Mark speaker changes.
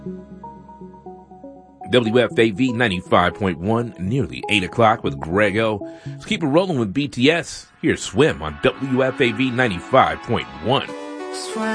Speaker 1: WFAV 95.1, nearly 8 o'clock with Greg O. Let's keep it rolling with BTS. Here's Swim on WFAV 95.1.